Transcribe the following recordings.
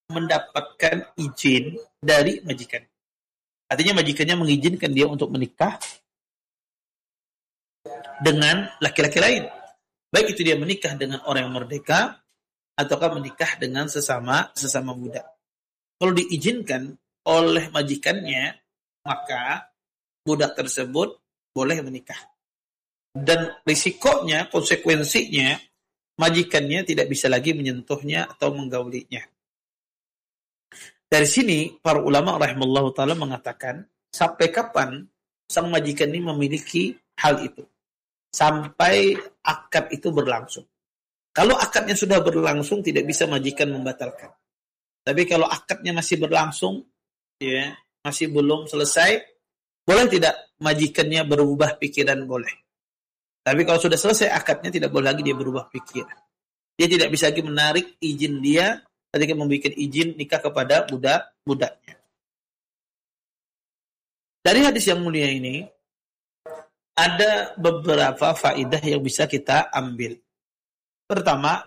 mendapatkan izin dari majikan. Artinya majikannya mengizinkan dia untuk menikah dengan laki-laki lain. Baik itu dia menikah dengan orang yang merdeka ataukah menikah dengan sesama budak. Kalau diizinkan oleh majikannya, maka budak tersebut boleh menikah. Dan risikonya, konsekuensinya, majikannya tidak bisa lagi menyentuhnya atau menggaulinya. Dari sini, para ulama rahimallahu ta'ala mengatakan, sampai kapan sang majikan ini memiliki hal itu? Sampai akad itu berlangsung. Kalau akadnya sudah berlangsung, tidak bisa majikan membatalkan. Tapi kalau akadnya masih berlangsung, ya, masih belum selesai, boleh tidak majikannya berubah pikiran? Boleh. Tapi kalau sudah selesai akadnya, tidak boleh lagi dia berubah pikiran. Dia tidak bisa lagi menarik izin dia ketika membuat izin nikah kepada budak-budaknya. Dari hadis yang mulia ini, ada beberapa faedah yang bisa kita ambil. Pertama,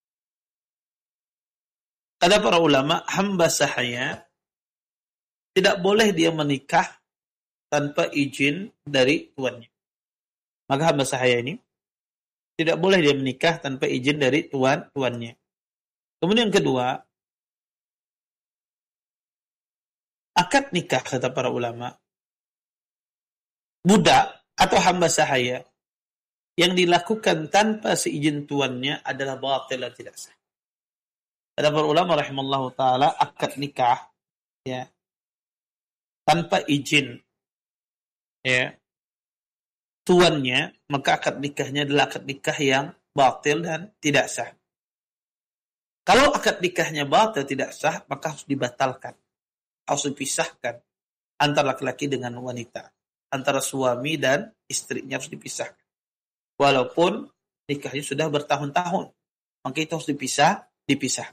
kata para ulama, hamba sahaya tidak boleh dia menikah tanpa izin dari tuannya. Maka hamba sahaya ini tidak boleh dia menikah tanpa izin dari tuannya. Kemudian yang kedua, akad nikah kata para ulama, budak atau hamba sahaya yang dilakukan tanpa seizin tuannya adalah batil dan tidak sah. Ada para ulama rahimallahu taala, akad nikah ya tanpa izin ya tuannya, maka akad nikahnya adalah akad nikah yang batil dan tidak sah. Kalau akad nikahnya batil tidak sah, maka harus dibatalkan. Harus dipisahkan antara laki-laki dengan wanita, antara suami dan istrinya harus dipisahkan. Walaupun nikahnya sudah bertahun-tahun, maka itu harus dipisah.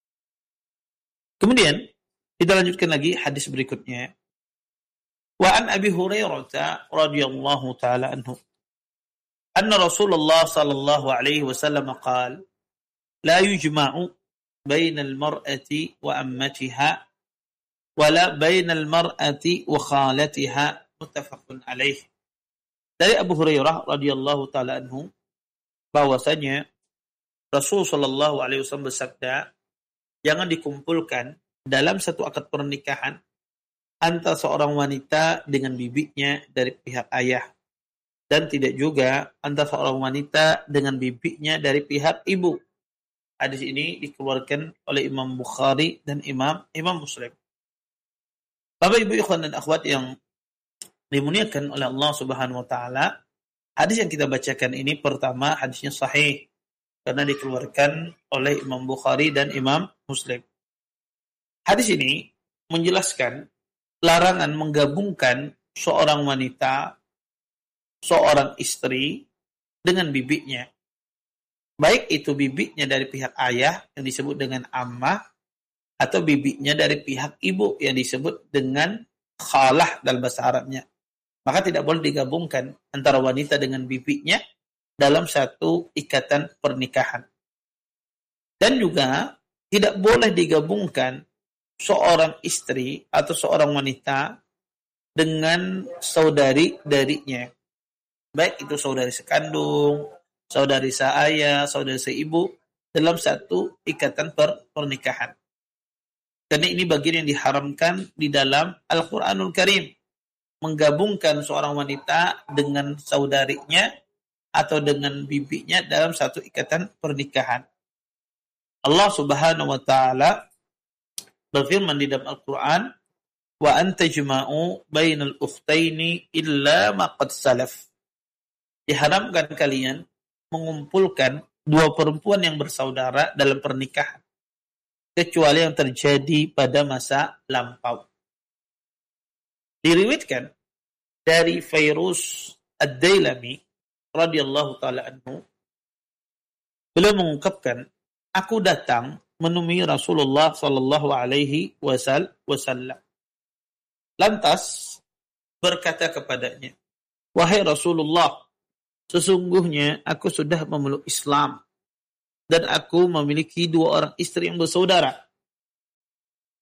Kemudian kita lanjutkan lagi hadis berikutnya. Wa an Abi Hurairah radhiyallahu taala anhu anna Rasulullah sallallahu alaihi wasallam qala la yujma'u baina al-mar'ati wa ammatiha wa la baina al-mar'ati wa khalatiha, muttafaqun alaih. Dari Abu Hurairah radhiyallahu taala anhu bahwasanya Rasul sallallahu alaihi wasallam bersabda, jangan dikumpulkan dalam satu akad pernikahan antara seorang wanita dengan bibinya dari pihak ayah, dan tidak juga antara seorang wanita dengan bibinya dari pihak ibu. Hadis ini dikeluarkan oleh Imam Bukhari dan Imam Muslim. Bapak Ibu ikhwan dan akhwat yang dimuliakan oleh Allah Subhanahu wa taala, hadis yang kita bacakan ini pertama hadisnya sahih karena dikeluarkan oleh Imam Bukhari dan Imam Muslim. Hadis ini menjelaskan larangan menggabungkan seorang wanita, seorang istri dengan bibinya. Baik itu bibinya dari pihak ayah yang disebut dengan ammah, atau bibinya dari pihak ibu yang disebut dengan khalah dalam bahasa Arabnya. Maka tidak boleh digabungkan antara wanita dengan bibinya dalam satu ikatan pernikahan. Dan juga tidak boleh digabungkan seorang istri atau seorang wanita dengan saudari-darinya. Baik itu saudari sekandung, saudari seayah, saudari seibu dalam satu ikatan pernikahan. Karena ini bagian yang diharamkan di dalam Al-Quranul Karim. Menggabungkan seorang wanita dengan saudarinya atau dengan bibinya dalam satu ikatan pernikahan. Allah Subhanahu wa taala berfirman di dalam Al-Quran, wa antajma'u bainal ukhtaini illa ma qad salaf. Diharamkan kalian mengumpulkan dua perempuan yang bersaudara dalam pernikahan kecuali yang terjadi pada masa lampau. Diriwayatkan dari Fairuz Ad-Dailami radhiyallahu taala anhu, beliau mengungkapkan, aku datang menemui Rasulullah sallallahu alaihi wasallam. Lantas berkata kepadanya, wahai Rasulullah, sesungguhnya aku sudah memeluk Islam dan aku memiliki dua orang istri yang bersaudara.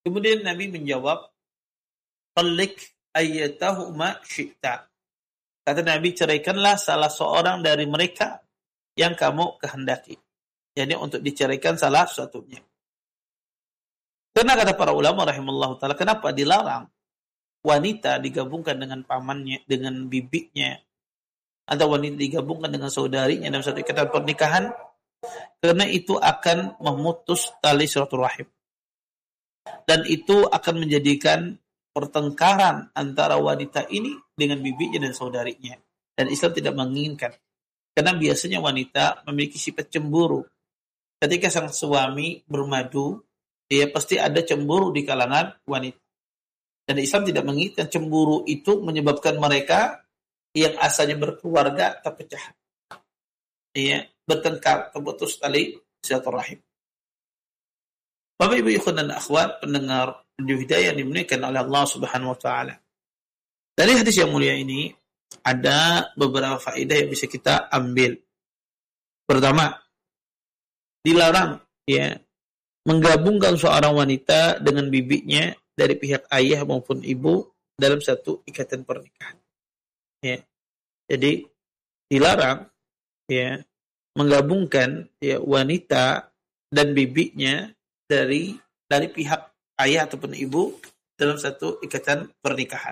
Kemudian Nabi menjawab, "Tallik ayyatahuma syi'ta." Kata Nabi, ceraikanlah salah seorang dari mereka yang kamu kehendaki. Jadi untuk diceraikan salah satunya. Karena kata para ulama rahimallahu ta'ala, kenapa dilarang wanita digabungkan dengan pamannya, dengan bibinya, atau wanita digabungkan dengan saudarinya dalam satu ikatan pernikahan? Karena itu akan memutus tali silaturahim. Dan itu akan menjadikan pertengkaran antara wanita ini dengan bibinya dan saudarinya. Dan Islam tidak menginginkan. Karena biasanya wanita memiliki sifat cemburu. Ketika sang suami bermadu, ya pasti ada cemburu di kalangan wanita. Dan Islam tidak menginginkan cemburu itu menyebabkan mereka yang asalnya berkeluarga terpecah. Ya, bertengkar, terputus tali silaturahim. Bapak Ibu ikhwan dan akhwat pendengar Radio Hidayah yang dimuliakan oleh Allah Subhanahu wa taala. Dari hadis yang mulia ini ada beberapa faedah yang bisa kita ambil. Pertama, dilarang ya menggabungkan seorang wanita dengan bibinya dari pihak ayah maupun ibu dalam satu ikatan pernikahan. Ya. Jadi dilarang ya menggabungkan ya wanita dan bibinya dari pihak ayah ataupun ibu dalam satu ikatan pernikahan.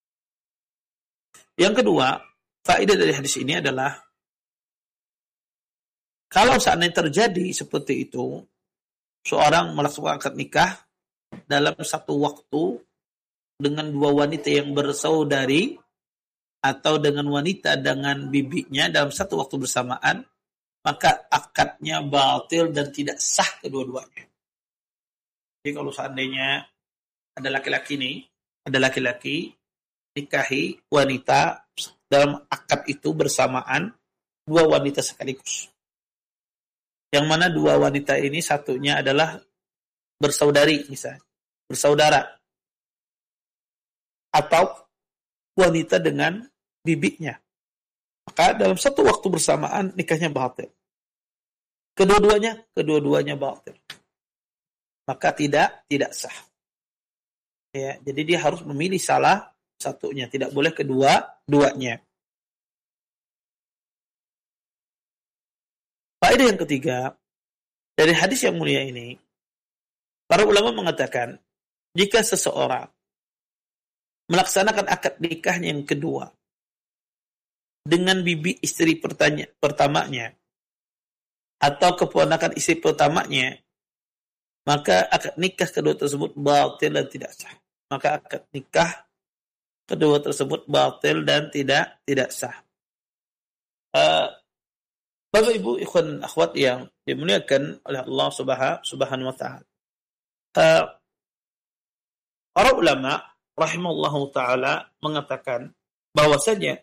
Yang kedua, faedah dari hadis ini adalah kalau seandainya terjadi seperti itu, seorang melakukan akad nikah dalam satu waktu dengan dua wanita yang bersaudari atau dengan wanita dengan bibinya dalam satu waktu bersamaan, maka akadnya batil dan tidak sah kedua-duanya. Jadi kalau seandainya ada laki-laki nikahi wanita dalam akad itu bersamaan dua wanita sekaligus. Yang mana dua wanita ini satunya adalah bersaudari misalnya, bersaudara. Atau wanita dengan bibinya. Maka dalam satu waktu bersamaan nikahnya batil. Kedua-duanya batil. Maka tidak sah. Ya, jadi dia harus memilih salah satunya, tidak boleh kedua-duanya. Faedah yang ketiga, dari hadis yang mulia ini, para ulama mengatakan, jika seseorang melaksanakan akad nikahnya yang kedua dengan bibi istri pertamanya atau keponakan istri pertamanya, maka akad nikah kedua tersebut batil dan tidak sah. Maka akad nikah kedua tersebut batil dan tidak sah. Bapak Ibu ikhwan akhwat yang dimuliakan oleh Allah Subhanahu wa taala. Para ulama rahimahullahu taala mengatakan bahwasanya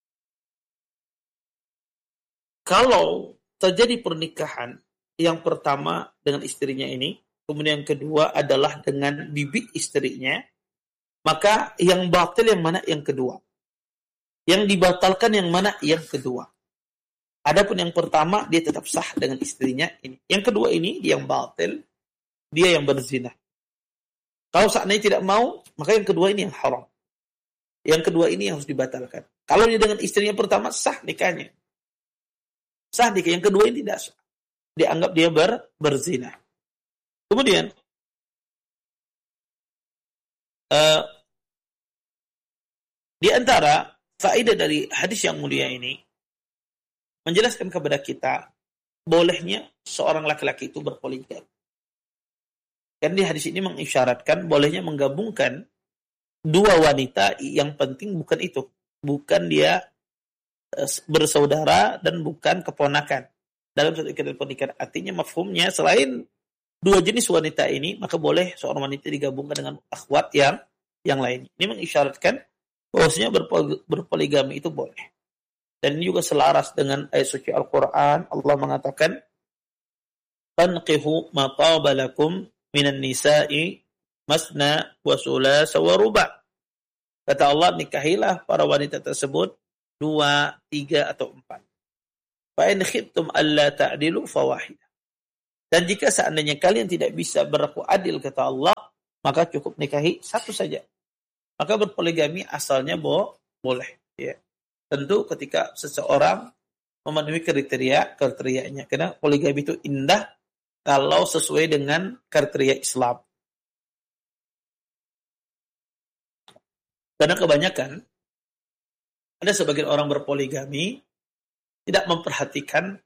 kalau terjadi pernikahan yang pertama dengan istrinya ini, kemudian yang kedua adalah dengan bibi istrinya, maka yang batil yang mana? Yang kedua. Yang dibatalkan yang mana? Yang kedua. Adapun yang pertama, dia tetap sah dengan istrinya ini. Yang kedua ini, dia yang batil, dia yang berzina. Kalau seandainya tidak mau, maka yang kedua ini yang haram. Yang kedua ini yang harus dibatalkan. Kalau dia dengan istrinya pertama, sah nikahnya. Sah nikah. Yang kedua ini tidak sah. Dianggap dia berzina. Kemudian, di antara faedah dari hadis yang mulia ini, menjelaskan kepada kita bolehnya seorang laki-laki itu berpoligami. Dan di hadis ini mengisyaratkan bolehnya menggabungkan dua wanita, yang penting bukan itu. Bukan dia bersaudara dan bukan keponakan. Dalam satu ikatan pernikahan, artinya mafhumnya selain dua jenis wanita ini, maka boleh seorang wanita digabungkan dengan akhwat yang lain. Ini mengisyaratkan bahwasanya berpoligami itu boleh. Dan ini juga selaras dengan ayat suci Al-Quran. Allah mengatakan, "Fanqihu ma taba lakum minan nisa'i masna wa sulasa wa ruba'." Kata Allah, nikahilah para wanita tersebut 2, 3 atau 4. Fa in khiftum alla ta'dilu fawahidah. Dan jika seandainya kalian tidak bisa berlaku adil, kata Allah, maka cukup nikahi satu saja. Maka berpoligami asalnya boleh. Ya. Tentu ketika seseorang memenuhi kriterianya. Karena poligami itu indah kalau sesuai dengan kriteria Islam. Karena kebanyakan ada sebagian orang berpoligami tidak memperhatikan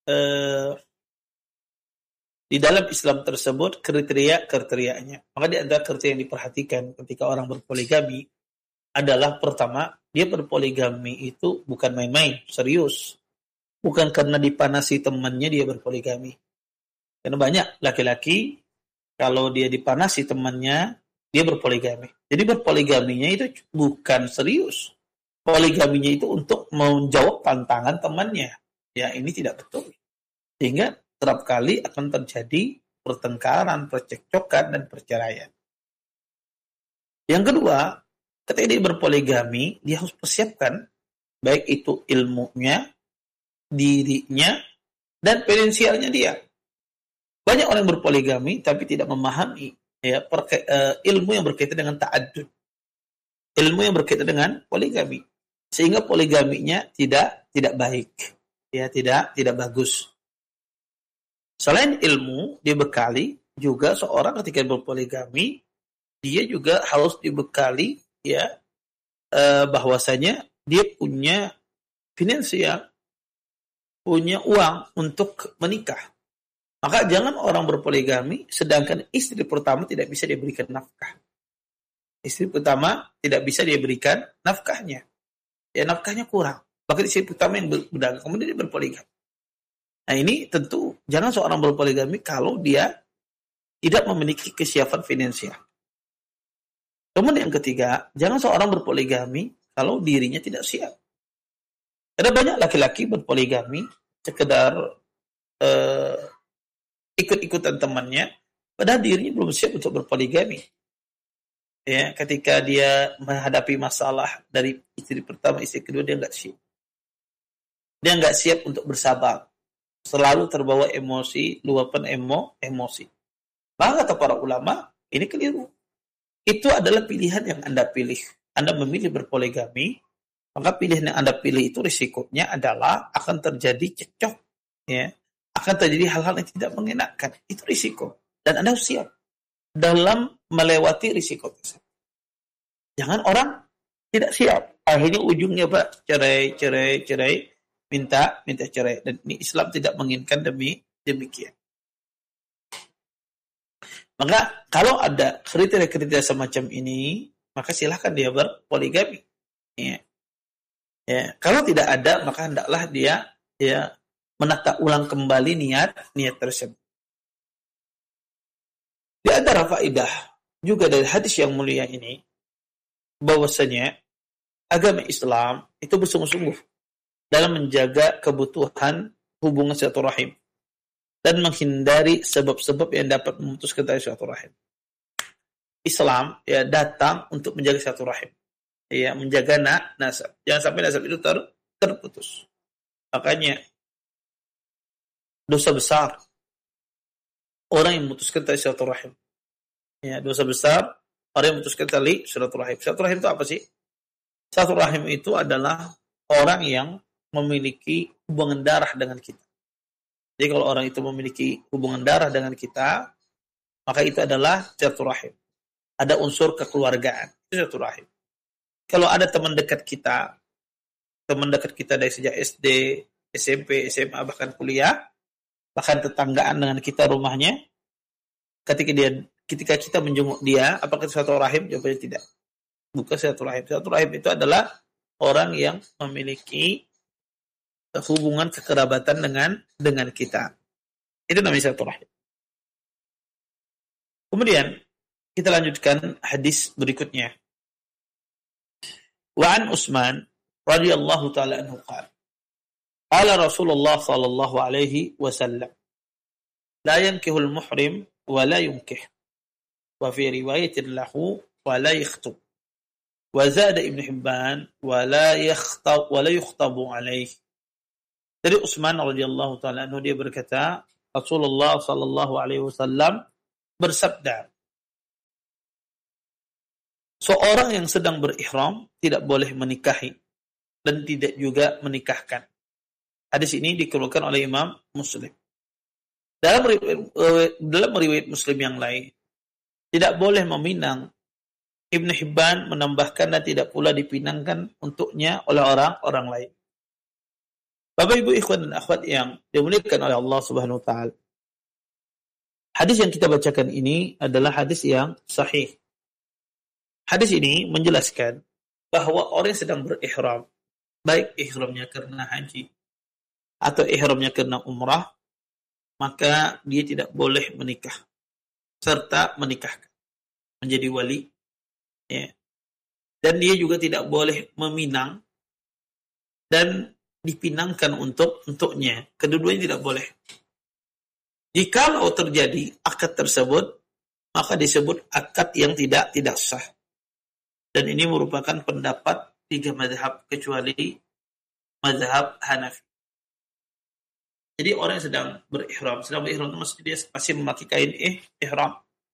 di dalam Islam tersebut kriterianya. Maka di antara kriteria yang diperhatikan ketika orang berpoligami adalah pertama, dia berpoligami itu bukan main-main, serius. Bukan karena dipanasi temannya dia berpoligami. Karena banyak laki-laki kalau dia dipanasi temannya dia berpoligami. Jadi berpoligaminya itu bukan serius. Poligaminya itu untuk menjawab tantangan temannya. Ya, ini tidak betul. Sehingga kerap kali akan terjadi pertengkaran, percekcokan, dan perceraian. Yang kedua, ketika dia berpoligami, dia harus persiapkan baik itu ilmunya, dirinya, dan finansialnya dia. Banyak orang yang berpoligami tapi tidak memahami ya ilmu yang berkaitan dengan ta'addud. Ilmu yang berkaitan dengan poligami. Sehingga poligaminya tidak baik. Ya, tidak bagus. Selain ilmu dibekali, juga seorang ketika berpoligami dia juga harus dibekali ya bahwasanya dia punya finansial, punya uang untuk menikah. Maka jangan orang berpoligami sedangkan istri pertama tidak bisa dia berikan nafkah. Istri pertama tidak bisa dia berikan nafkahnya. Ya, nafkahnya kurang. Bahkan istri pertama yang berdagang, kemudian dia berpoligami. Nah, ini tentu jangan seorang berpoligami kalau dia tidak memiliki kesiapan finansial. Kemudian yang ketiga, jangan seorang berpoligami kalau dirinya tidak siap. Ada banyak laki-laki berpoligami sekedar ikut-ikutan temannya, padahal dirinya belum siap untuk berpoligami. Ya, ketika dia menghadapi masalah dari istri pertama, istri kedua, dia nggak siap. Dia nggak siap untuk bersabar. Selalu terbawa emosi, luapan emosi. Maka kata para ulama, ini keliru. Itu adalah pilihan yang Anda pilih. Anda memilih berpoligami, maka pilihan yang Anda pilih itu risikonya adalah akan terjadi cekcok. Ya. Akan terjadi hal-hal yang tidak mengenakan. Itu risiko. Dan Anda harus siap dalam melewati risiko tersebut. Jangan orang tidak siap. Akhirnya ujungnya Pak, cerai, minta cerai. Dan ini Islam tidak menginginkan demikian. Maka kalau ada kriteria-kriteria semacam ini, maka silahkan dia berpoligami. Ya. Kalau tidak ada, maka hendaklah dia menata ulang kembali niat tersebut. Di antara faedah juga dari hadis yang mulia ini, bahwasanya agama Islam itu bersungguh-sungguh dalam menjaga kebutuhan hubungan silaturahim dan menghindari sebab-sebab yang dapat memutuskan tali silaturahim. Islam datang untuk menjaga silaturahim, menjaga nasab. Jangan sampai nasab itu terputus. Makanya dosa besar orang yang memutuskan tali silaturahim. Dosa besar orang yang memutuskan tali silaturahim. Silaturahim itu apa sih? Silaturahim itu adalah orang yang memiliki hubungan darah dengan kita. Jadi kalau orang itu memiliki hubungan darah dengan kita, maka itu adalah silaturahim. Ada unsur kekeluargaan, itu silaturahim. Kalau ada teman dekat kita dari sejak SD, SMP, SMA, bahkan kuliah, bahkan tetanggaan dengan kita rumahnya, ketika kita menjenguk dia, apakah itu silaturahim? Jawabannya tidak. Bukan silaturahim. Silaturahim itu adalah orang yang memiliki hubungan kekerabatan dengan kita. Itu namanya silaturahim. Kemudian kita lanjutkan hadis berikutnya. Wa an Utsman radhiyallahu taala anhu qala qala Rasulullah sallallahu alaihi wasallam la yankihul muhrim wa la yunkih wa fi riwayatin lahu wa la yakhthub wa zada Ibnu Hibban wa la yukhtabu alaihi. Dari Utsman radhiyallahu taala anhu, dia berkata, Rasulullah sallallahu alaihi wasallam bersabda, seorang yang sedang berihram tidak boleh menikahi dan tidak juga menikahkan. Hadis ini dikeluarkan oleh Imam Muslim. Dalam riwayat Muslim yang lain, tidak boleh meminang. Ibn Hibban menambahkan dan tidak pula dipinangkan untuknya oleh orang lain. Bapak Ibu ikhwan dan akhwat yang dimuliakan oleh Allah Subhanahu wa taala. Hadis yang kita bacakan ini adalah hadis yang sahih. Hadis ini menjelaskan bahwa orang yang sedang berihram, baik ihramnya karena haji atau ihramnya karena umrah, maka dia tidak boleh menikah serta menikahkan, menjadi wali, ya. Dan dia juga tidak boleh meminang dan dipinangkan untuknya. Kedua-duanya tidak boleh. Jikalau terjadi akad tersebut, maka disebut akad yang tidak sah. Dan ini merupakan pendapat 3 mazhab kecuali mazhab Hanafi. Jadi orang yang sedang berihram itu maksudnya dia pasti memakai kain ihram.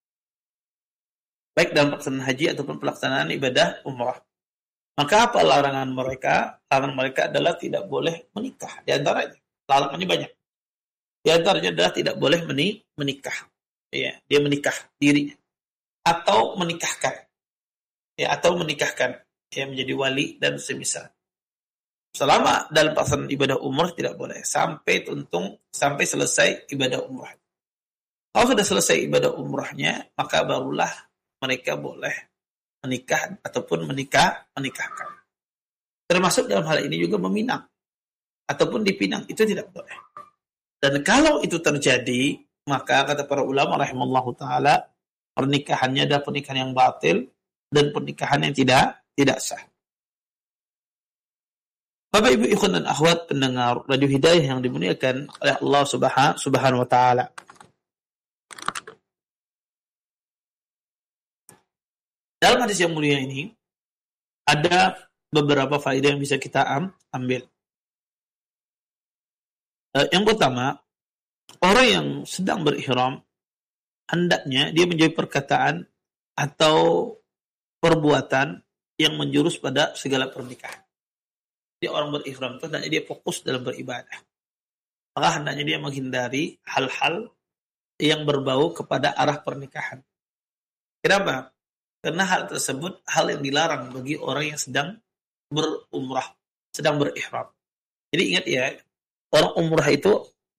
Baik dalam pelaksanaan haji ataupun pelaksanaan ibadah umrah. Maka apa larangan mereka? Larangan mereka adalah tidak boleh menikah. Di antaranya, larangannya banyak. Di antaranya adalah tidak boleh menikah. Ya, dia menikah dirinya. Atau menikahkan. Ya, atau menikahkan. Ya, menjadi wali dan semisal. Selama dalam pelaksanaan ibadah umrah tidak boleh. Sampai selesai ibadah umrah. Kalau sudah selesai ibadah umrahnya, maka barulah mereka boleh menikah ataupun menikahkan. Termasuk dalam hal ini juga meminang ataupun dipinang, itu tidak boleh. Dan kalau itu terjadi, maka kata para ulama rahimallahu taala, pernikahannya adalah pernikahan yang batil dan pernikahan yang tidak sah. Bapak Ibu ikhwan dan akhwat pendengar Radio Hidayah yang dimuliakan oleh Allah Subhanahu wa taala. Dalam hadis yang mulia ini ada beberapa faedah yang bisa kita ambil. Yang pertama, orang yang sedang berihram hendaknya dia menjauhi perkataan atau perbuatan yang menjurus pada segala pernikahan. Jadi orang berihram itu hendaknya dia fokus dalam beribadah. Maka hendaknya dia menghindari hal-hal yang berbau kepada arah pernikahan. Kenapa? Karena hal tersebut hal yang dilarang bagi orang yang sedang berumrah, sedang berihram. Jadi ingat ya, orang umrah itu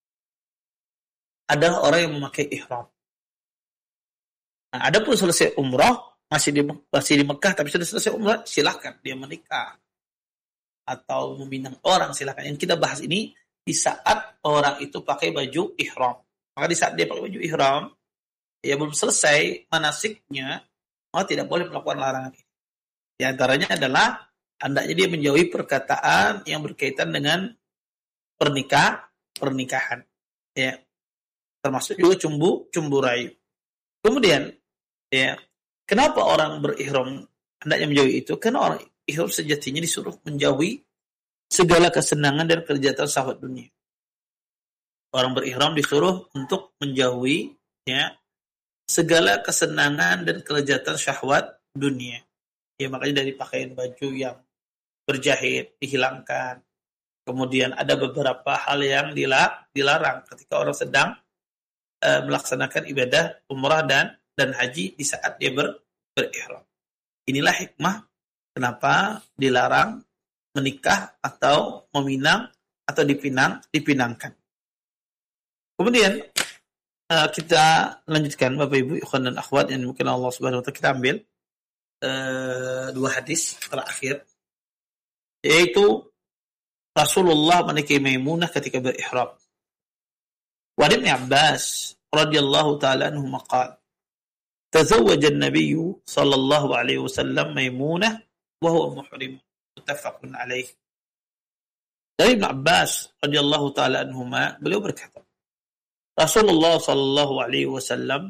adalah orang yang memakai ihram. Nah, adapun selesai umrah masih di Mekah tapi sudah selesai umrah, silakan dia menikah atau meminang orang, silakan. Yang kita bahas ini di saat orang itu pakai baju ihram. Maka di saat dia pakai baju ihram, ya belum selesai manasiknya, maka tidak boleh melakukan larangan ini. Di antaranya adalah hendaknya dia menjauhi perkataan yang berkaitan dengan pernikahan. Ya. Termasuk juga cumbu rayu. Kemudian, ya, kenapa orang berihram hendaknya menjauhi itu? Karena orang ihram sejatinya disuruh menjauhi segala kesenangan dan kelezatan syahwat dunia. Orang berihram disuruh untuk menjauhi, ya, segala kesenangan dan kelezatan syahwat dunia. Ya, makanya dari pakaian baju yang berjahit dihilangkan. Kemudian ada beberapa hal yang dilarang ketika orang sedang melaksanakan ibadah umrah dan haji di saat dia berihram. Inilah hikmah kenapa dilarang menikah atau meminang atau dipinangkan. Kemudian kita lanjutkan Bapak Ibu ikhwan dan akhwat yang mungkin Allah Subhanahu wa taala, kita ambil 2 hadis terakhir, yaitu Rasulullah menikahi Maimunah ketika berihram. Wa Ibn Abbas radhiyallahu taala anhu maqal tazawwaja an-nabiy sallallahu alaihi wasallam Maimunah wa huwa muhrim, muttafaqun alaih. Dari Ibn Abbas radhiyallahu taala anhuma, beliau berkata, Rasulullah sallallahu alaihi wasallam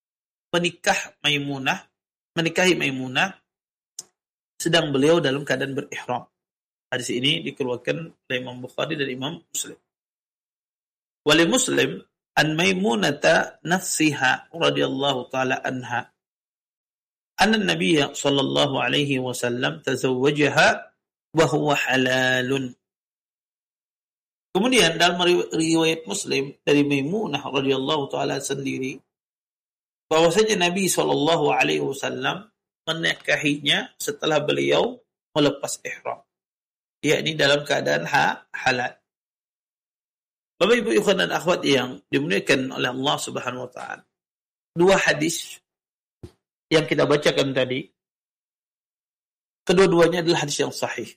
menikahi Maimunah sedang beliau dalam keadaan berihram. Hadis ini dikeluarkan oleh Imam Bukhari dan Imam Muslim. Wali Muslim an Maimunata nafsiha radhiyallahu taala anha anna Nabiy sallallahu alaihi wasallam tazawwajaha wa huwa halalun. Kemudian dalam riwayat Muslim dari Maimunah radhiyallahu taala sendiri bahwasanya Nabi sallallahu alaihi wasallam menikahinya setelah beliau melepas ihram, yakni dalam keadaan halal. Bapak Ibu ikhwan dan akhwat yang dimuliakan oleh Allah Subhanahu wa taala. Dua hadis yang kita bacakan tadi kedua-duanya adalah hadis yang sahih.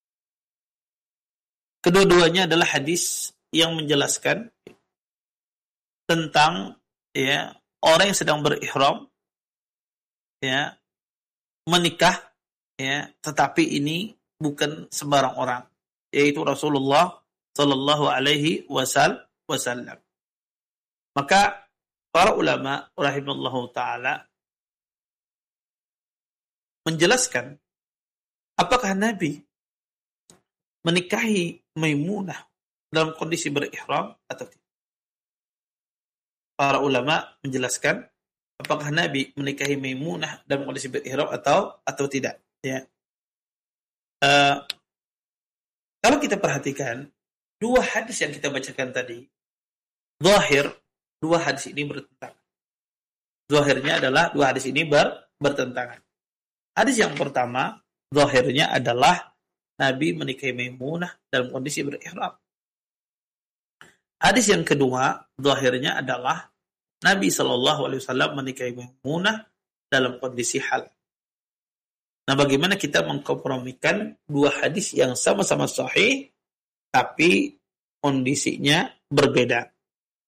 Kedua-duanya adalah hadis yang menjelaskan tentang orang yang sedang berihram menikah tetapi ini bukan sembarang orang, yaitu Rasulullah sallallahu alaihi wasallam. Maka para ulama rahimallahu taala menjelaskan apakah Nabi menikahi Maimunah dalam kondisi berihram atau tidak. Para ulama menjelaskan apakah Nabi menikahi Maimunah dalam kondisi berihram atau tidak. Kalau kita perhatikan dua hadis yang kita bacakan tadi, zahir dua hadis ini bertentangan. Zahirnya adalah dua hadis ini bertentangan. Hadis yang pertama, zahirnya adalah Nabi menikahi Maimunah dalam kondisi berihram. Hadis yang kedua, zahirnya adalah Nabi SAW menikahi Maimunah dalam kondisi halal. Nah, bagaimana kita mengkompromikan dua hadis yang sama-sama sahih, tapi kondisinya berbeda?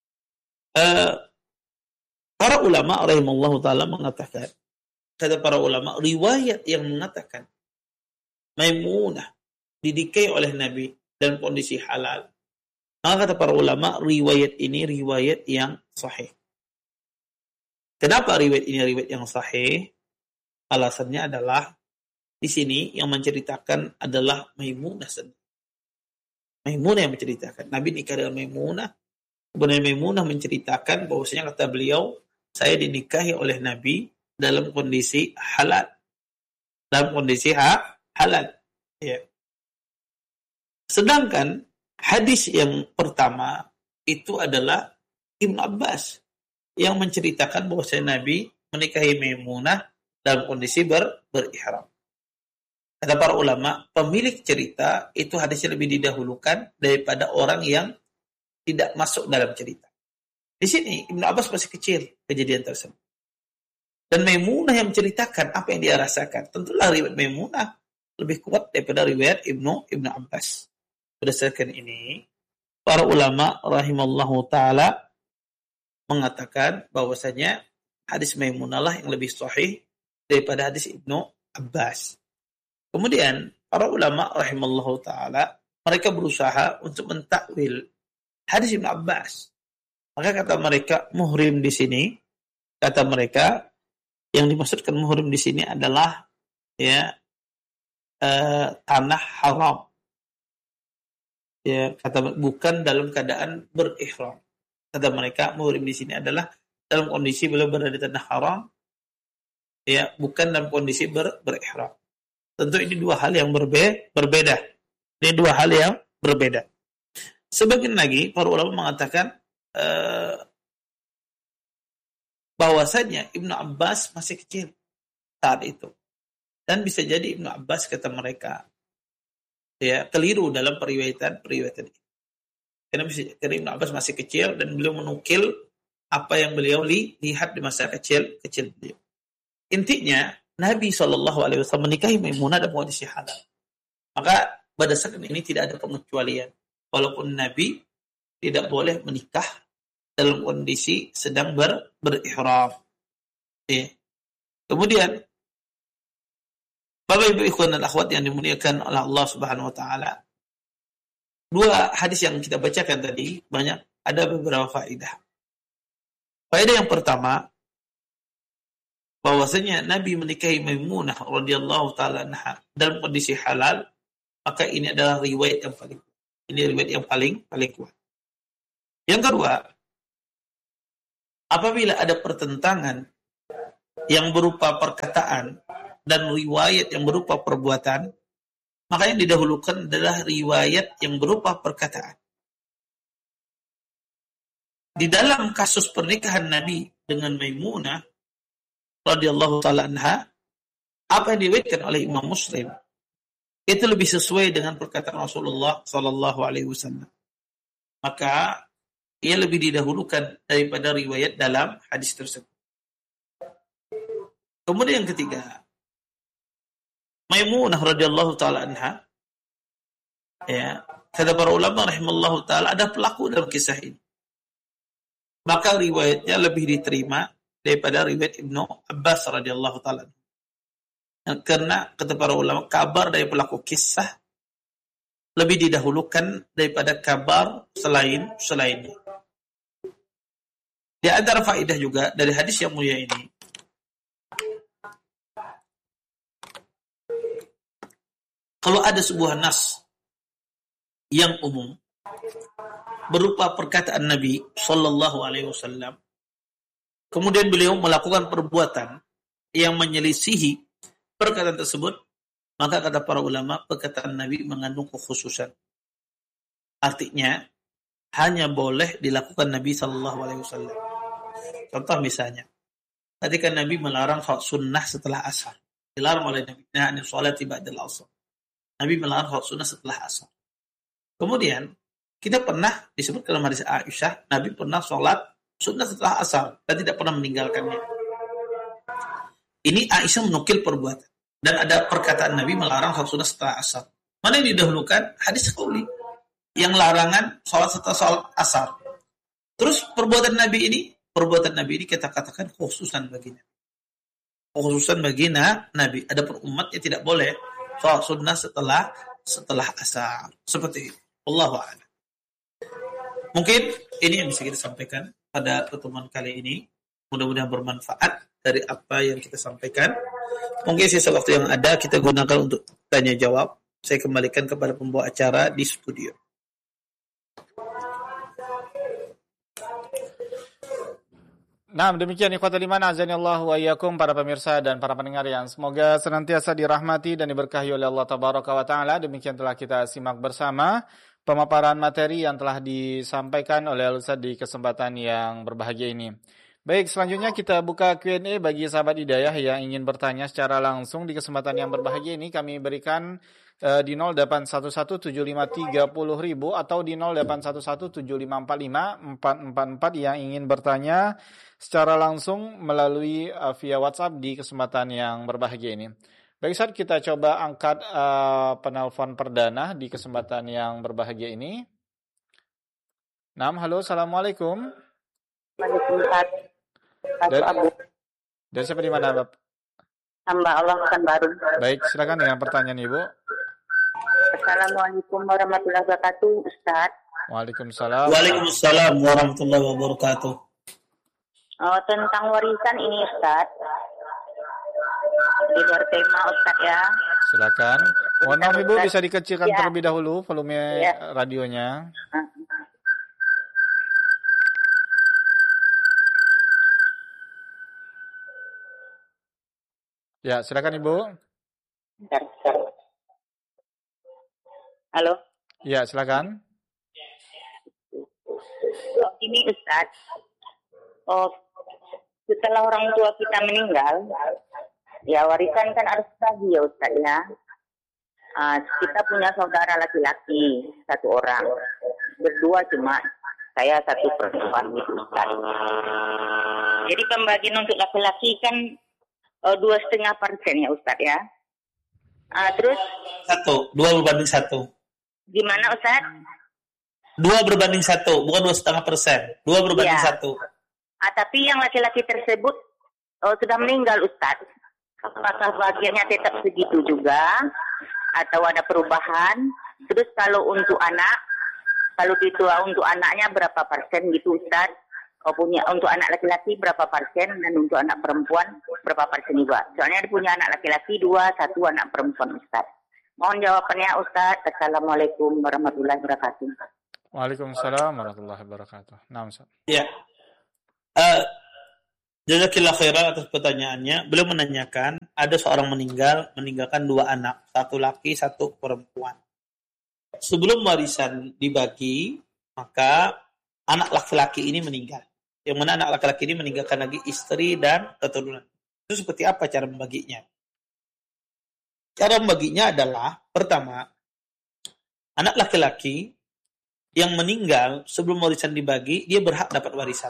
Para ulama rahimallahu ta'ala mengatakan, kata para ulama, riwayat yang mengatakan Maimunah didikahi oleh Nabi dalam kondisi halal, maka kata para ulama riwayat ini riwayat yang sahih. Kenapa riwayat ini riwayat yang sahih? Alasannya adalah di sini yang menceritakan adalah Maimunah sendiri. Maimunah yang menceritakan. Nabi nikah dengan Maimunah. Kemudian Maimunah menceritakan bahwasanya kata beliau, saya dinikahi oleh Nabi dalam kondisi halal. Dalam kondisi halal. Ya. Sedangkan hadis yang pertama itu adalah Ibnu Abbas yang menceritakan bahwasanya Nabi menikahi Maimunah dalam kondisi berihram. Kata para ulama, pemilik cerita itu hadisnya lebih didahulukan daripada orang yang tidak masuk dalam cerita. Di sini Ibnu Abbas masih kecil kejadian tersebut. Dan Maimunah yang menceritakan apa yang dia rasakan. Tentulah riwayat Maimunah lebih kuat daripada riwayat Ibnu Abbas. Berdasarkan ini, para ulama rahimallahu ta'ala mengatakan bahwasanya hadis Maimunah lah yang lebih sahih daripada hadis Ibnu Abbas. Kemudian, para ulama rahimallahu ta'ala, mereka berusaha untuk mentakwil hadis Ibnu Abbas. Maka kata mereka, muhrim di sini, kata mereka, yang dimaksudkan muhrim di sini adalah tanah haram. Ya, kata bukan dalam keadaan berihram. Kata mereka muhrim di sini adalah dalam kondisi beliau berada di tanah haram, ya, bukan dalam kondisi berihram. Tentu ini dua hal yang berbeda. Ini dua hal yang berbeda. Sebagian lagi para ulama mengatakan bahwasanya Ibnu Abbas masih kecil saat itu. Dan bisa jadi Ibnu Abbas kata mereka keliru dalam periwayatan ini. Karena Ibnu Abbas masih kecil dan beliau menukil apa yang beliau lihat di masa kecil beliau. Intinya Nabi SAW menikahi Maimunah dalam kondisi halal. Maka berdasarkan ini tidak ada pengecualian. Walaupun Nabi tidak boleh menikah dalam kondisi sedang berihram. Kemudian Bapak Ibu ikhwan dan akhwat yang dimuliakan oleh Allah Subhanahu wa taala. Dua hadis yang kita bacakan tadi ada beberapa faedah. Faedah yang pertama, bahwasanya Nabi menikahi Maimunah radhiyallahu taala anha dalam kondisi halal, maka ini adalah riwayat yang paling kuat. Ini riwayat yang paling kuat. Yang kedua, apabila ada pertentangan yang berupa perkataan dan riwayat yang berupa perbuatan, maka yang didahulukan adalah riwayat yang berupa perkataan. Di dalam kasus pernikahan Nabi dengan Maimunah radhiyallahu taala anha, apa yang diriwayatkan oleh Imam Muslim itu lebih sesuai dengan perkataan Rasulullah sallallahu alaihi wasallam. Maka ia lebih didahulukan daripada riwayat dalam hadis tersebut. Kemudian yang ketiga, Maimunah radhiyallahu taala anha, ya, kata para ulama rahimallahu taala, ada pelaku dalam kisah ini. Maka riwayatnya lebih diterima daripada riwayat Ibnu Abbas radhiyallahu taala. Karena kata para ulama, kabar dari pelaku kisah lebih didahulukan daripada kabar selainnya. Di antara faedah juga dari hadis yang mulia ini, kalau ada sebuah nas yang umum berupa perkataan Nabi sallallahu alaihi wasallam, kemudian beliau melakukan perbuatan yang menyelisihi perkataan tersebut, maka kata para ulama, perkataan Nabi mengandung kekhususan. Artinya hanya boleh dilakukan Nabi sallallahu alaihi wasallam. Contoh misalnya, ketika Nabi melarang sholat sunnah setelah asar, dilarang oleh Nabi, nah sholati ba'dal asar. Nabi melarang sholat sunnah setelah asar. Kemudian kita pernah disebut dalam hadis Aisyah, Nabi pernah sholat sunnah setelah asar dan tidak pernah meninggalkannya. Ini Aisyah menukil perbuatan. Dan ada perkataan Nabi melarang sholat sunnah setelah asar. Mana yang didahulukan? Hadis qauli. Yang larangan sholat setelah sholat asar. Terus perbuatan Nabi ini kita katakan khususan bagi Nabi. Khususan bagi Nabi. Ada umat yang tidak boleh sholat sunnah setelah asar. Seperti itu. Allahu a'lam. Mungkin ini yang bisa kita sampaikan pada pertemuan kali ini. Mudah-mudahan bermanfaat dari apa yang kita sampaikan. Mungkin sisa waktu yang ada kita gunakan untuk tanya jawab. Saya kembalikan kepada pembawa acara di studio. Nah, demikian ikhwatul iman azanillahu wa iyyakum, para pemirsa dan para pendengar yang semoga senantiasa dirahmati dan diberkahi oleh Allah tabaraka wa taala. Demikian telah kita simak bersama pemaparan materi yang telah disampaikan oleh Al-Ustaz di kesempatan yang berbahagia ini. Baik, selanjutnya kita buka Q&A bagi sahabat hidayah yang ingin bertanya secara langsung di kesempatan yang berbahagia ini. Kami berikan di 08117530.000 atau di 0811754544 yang ingin bertanya secara langsung melalui via WhatsApp di kesempatan yang berbahagia ini. Baik, saat kita coba angkat penelpon perdana di kesempatan yang berbahagia ini. Halo, assalamualaikum. Waalaikumsalam. Dari siapa di mana, Bapak? Hamba Allah Pekanbaru. Baik, silakan dengan pertanyaan Ibu. Assalamualaikum warahmatullahi wabarakatuh, Ustaz. Waalaikumsalam. Waalaikumsalam warahmatullahi wabarakatuh. Tentang warisan ini, Ustaz. Di luar tema, Ustaz ya. Silakan. Mohon maaf Ibu, bisa dikecilkan terlebih dahulu volume radionya. Ya, silakan Ibu. Halo. Ya, silakan. Ini Ustaz. Setelah orang tua kita meninggal, ya warisan kan harus bagi ya Ustaz ya. Kita punya saudara laki-laki satu orang, berdua cuma saya satu perempuan gitu Ustaz. Jadi pembagian untuk laki-laki kan 2,5% ya Ustaz ya. Terus 2:1. Gimana Ustaz? 2:1, bukan 2,5%. 2:1. Tapi yang laki-laki tersebut sudah meninggal Ustaz. Apakah bagiannya tetap segitu juga atau ada perubahan? Terus kalau untuk anak, kalau ditua untuk anaknya berapa persen gitu Ustaz? Punya untuk anak laki-laki berapa persen dan untuk anak perempuan berapa persen juga? Soalnya dia punya anak laki-laki 2, 1 anak perempuan Ustaz. Mohon jawabannya Ustaz. Assalamualaikum warahmatullahi wabarakatuh. Waalaikumsalam warahmatullahi wabarakatuh. Nah, Ustaz. Ya. Jazakillah khairan atas pertanyaannya. Beliau menanyakan, ada seorang meninggalkan 2 anak, 1 laki, 1 perempuan. Sebelum warisan dibagi, maka anak laki-laki ini meninggal. Yang mana anak laki-laki ini meninggalkan lagi istri dan keturunan. Itu seperti apa cara membaginya? Cara membaginya adalah, pertama, anak laki-laki yang meninggal sebelum warisan dibagi, dia berhak dapat warisan.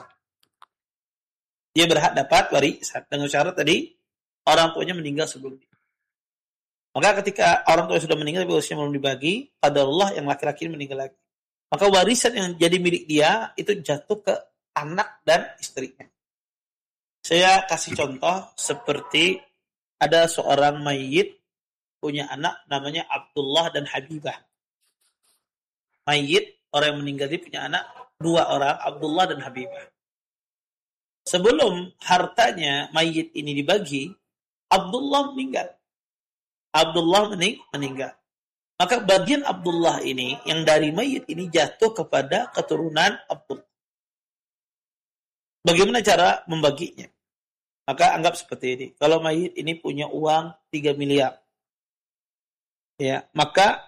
Dia berhak dapat warisan dengan syarat tadi orang tuanya meninggal sebelum itu. Maka ketika orang tua sudah meninggal tapi warisannya belum dibagi, qadarullah yang laki-laki ini meninggal lagi. Maka warisan yang jadi milik dia itu jatuh ke anak dan istrinya. Saya kasih contoh seperti ada seorang mayit punya anak namanya Abdullah dan Habibah. Mayit, orang yang meninggal dia punya anak 2 orang, Abdullah dan Habibah. Sebelum hartanya mayit ini dibagi, Abdullah meninggal. Abdullah meninggal. Maka bagian Abdullah ini, yang dari mayit ini jatuh kepada keturunan Abdullah. Bagaimana cara membaginya? Maka anggap seperti ini. Kalau mayit ini punya uang 3 miliar. Ya, maka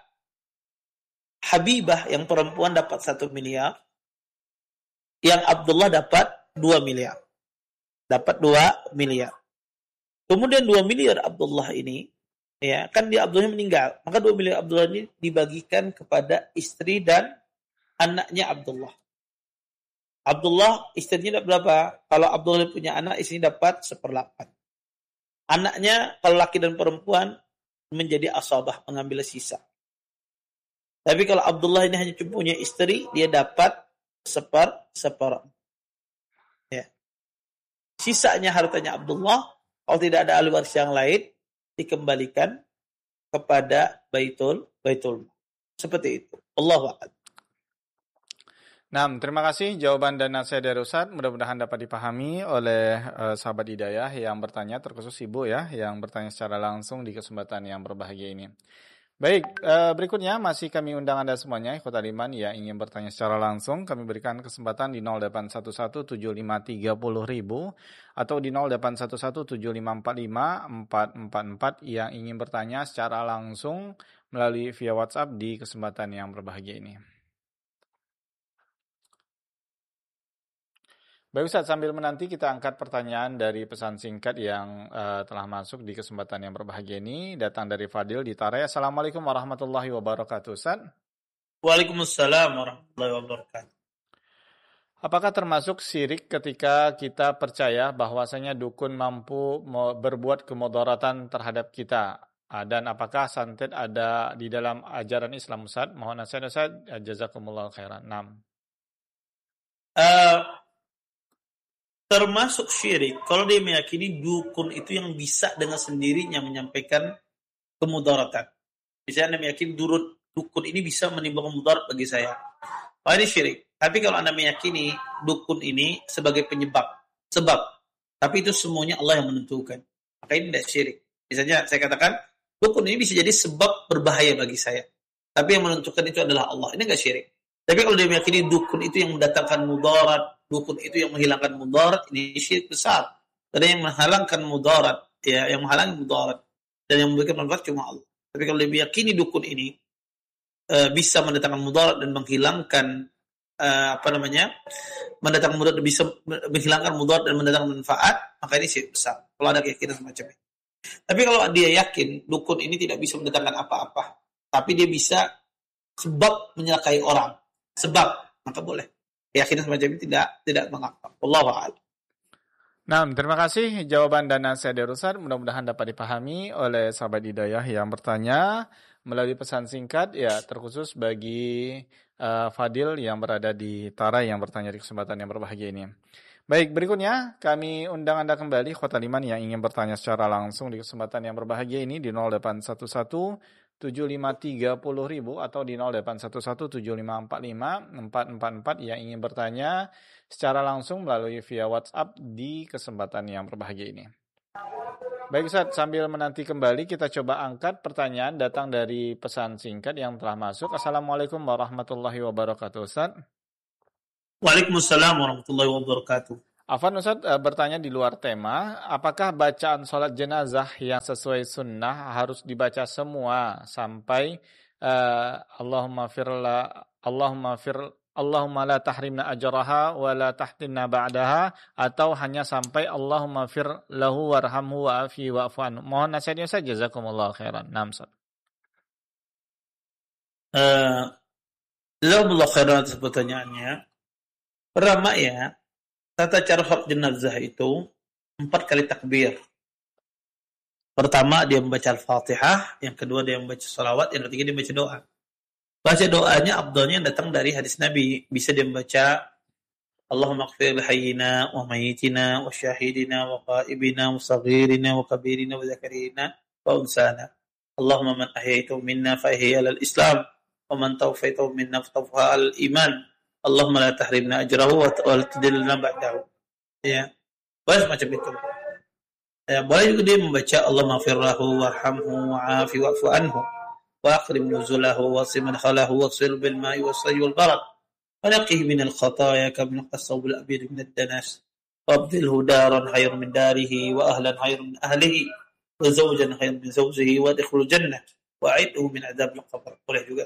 Habibah yang perempuan dapat 1 miliar. Yang Abdullah dapat 2 miliar. Dapat 2 miliar. Kemudian 2 miliar Abdullah ini, ya kan dia Abdullah meninggal. Maka 2 miliar Abdullah ini dibagikan kepada istri dan anaknya Abdullah. Abdullah istrinya dapat berapa? Kalau Abdullah punya anak, istrinya dapat 1/8. Anaknya kalau laki dan perempuan menjadi asabah, mengambil sisa. Tapi kalau Abdullah ini hanya punya istri, dia dapat 1/4. Ya. Sisanya hartanya Abdullah, kalau tidak ada ahli waris yang lain, dikembalikan kepada Baitul. Seperti itu. Allahu a'lam. Nah, terima kasih jawaban dan nasihat dari Ustaz. Mudah-mudahan dapat dipahami oleh sahabat hidayah yang bertanya, terkhusus ibu ya, yang bertanya secara langsung di kesempatan yang berbahagia ini. Baik, berikutnya masih kami undang Anda semuanya, ikhwatal iman yang ingin bertanya secara langsung. Kami berikan kesempatan di 08117530.000 atau di 081175454444 yang ingin bertanya secara langsung melalui via WhatsApp di kesempatan yang berbahagia ini. Baik Ustaz, sambil menanti kita angkat pertanyaan dari pesan singkat yang telah masuk di kesempatan yang berbahagia ini. Datang dari Fadil di Tarai. Assalamualaikum warahmatullahi wabarakatuh Ustaz. Waalaikumsalam warahmatullahi wabarakatuh. Apakah termasuk syirik ketika kita percaya bahwasanya dukun mampu berbuat kemudaratan terhadap kita? Dan apakah santet ada di dalam ajaran Islam Ustaz? Mohon nasihat Ustaz. Jazakumullah khairan. 6. Termasuk syirik kalau dia meyakini dukun itu yang bisa dengan sendirinya menyampaikan kemudaratan. Misalnya Anda meyakini dukun ini bisa menimbulkan mudarat bagi saya. Oh, ini syirik. Tapi kalau Anda meyakini dukun ini sebagai sebab, tapi itu semuanya Allah yang menentukan, maka ini tidak syirik. Misalnya saya katakan dukun ini bisa jadi sebab berbahaya bagi saya, tapi yang menentukan itu adalah Allah. Ini enggak syirik. Tapi kalau dia meyakini dukun itu yang mendatangkan mudarat, dukun itu yang menghilangkan mudarat, ini syirik besar. Karena yang menghalangkan mudarat, ya, yang menghalangi mudarat dan yang memberikan manfaat cuma Allah. Tapi kalau dia meyakini dukun ini bisa mendatangkan mudarat dan menghilangkan mendatangkan mudarat dan bisa menghilangkan mudarat dan mendatangkan manfaat, maka ini syirik besar. Kalau ada keyakinan semacam ini. Tapi kalau dia yakin dukun ini tidak bisa mendatangkan apa-apa, tapi dia bisa sebab menyelakai orang, maka boleh. Keyakinan semacam ini tidak mengapa. Wallahu a'lam. Nah, terima kasih jawaban dan nasihat dari Ustaz. Mudah-mudahan dapat dipahami oleh sahabat hidayah yang bertanya melalui pesan singkat ya, terkhusus bagi Fadil yang berada di Tarai yang bertanya di kesempatan yang berbahagia ini. Baik, berikutnya kami undang Anda kembali khotal iman yang ingin bertanya secara langsung di kesempatan yang berbahagia ini di 08117530.000 atau di 081175454444 yang ingin bertanya secara langsung melalui via WhatsApp di kesempatan yang berbahagia ini. Baik Ustaz, sambil menanti kembali kita coba angkat pertanyaan datang dari pesan singkat yang telah masuk. Assalamualaikum warahmatullahi wabarakatuh Ustaz. Waalaikumsalam warahmatullahi wabarakatuh. Afwan Ustaz bertanya di luar tema, apakah bacaan sholat jenazah yang sesuai sunnah harus dibaca semua sampai Allahumma la tahrimna ajraha wa la tahtimna ba'daha, atau hanya sampai Allahumma fir lahu warhamhu wa'afi wa'fu anhu? Mohon nasihatnya saja, jazakumullah khairan. Naam Ustaz. Jazakumullah khairan atas pertanyaannya. Pertama ya, tata cara sholat jenazah itu 4 kali takbir. Pertama dia membaca Al-Fatihah, yang kedua dia membaca salawat, yang ketiga dia membaca doa. Baca doanya afdalnya datang dari hadis Nabi. Bisa dia membaca Allahumma ighfir li hayyina wa mayyitina wa syahidina wa ghaibina wa saghirina wa kabirina wa zakarina wa unsana. Allahumma man ahyaitahu minna fa ahyihi 'alal Islam wa man tawaffaitahu minna fa tawaffahu 'alal iman. Allahumma la tahrimna ajrahu wa la tudillna ba'dahu. Ya. Boleh macam itu. Ya, boleh juga dia membaca Allahumma ighfir lahu warhamhu wa'afi wa'fu anhu wa akrim nuzulahu wa sim madkhalahu wa ghsil bil ma'i was-sayyi wal barad wa naqih min al-khataaya kama naqas-thawb al-abyad min ad-danas wa abdilhu daran khayran min darihi wa ahlan khayran min ahlihi wa zawjan khayran min zawjihi wa adkhilhu jannah wa 'idhu min 'adzab al-qabr. Boleh juga.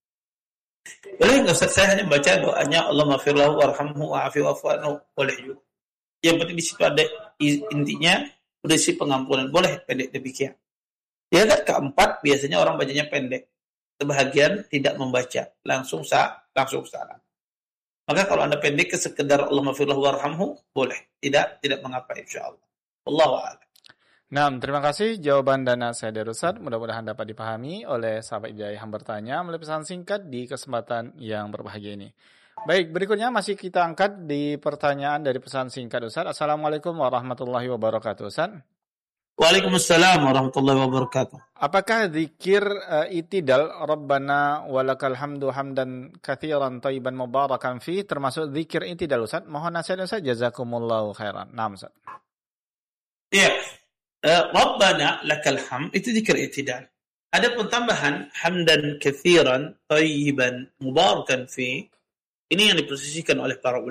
Boleh enggak Ustaz, saya hanya baca doanya Allahumma ighfir lahu warhamhu wa'afi wa'fu anhu? Boleh juga. Yang penting di situ ada intinya prinsip pengampunan. Boleh pendek demikian. Ya kan keempat biasanya orang bacanya pendek. Sebahagian tidak membaca, langsung salah. Maka kalau Anda pendek ke sekedar Allahumma ighfir lahu warhamhu, boleh. Tidak mengapa insyaallah. Wallahu a'lam. Nah, terima kasih jawaban dan nasihat dari Ustaz. Mudah-mudahan dapat dipahami oleh sahabat Hidayah yang bertanya melalui pesan singkat di kesempatan yang berbahagia ini. Baik, berikutnya masih kita angkat di pertanyaan dari pesan singkat Ustaz. Assalamualaikum warahmatullahi wabarakatuh Ustaz. Waalaikumsalam warahmatullahi wabarakatuh. Apakah zikir itidal Rabbana walakal hamdu hamdan katsiran thayyiban mubarakan fi termasuk zikir itidal Ustaz? Mohon nasihatnya Ustaz, jazakumullahu khairan. Naam Ustaz. Iya. Rabbana lakal hamd itu zikir i'tidal. Ada tambahan hamdan katsiran thayyiban mubarakan fi. Ini yang diposisikan oleh para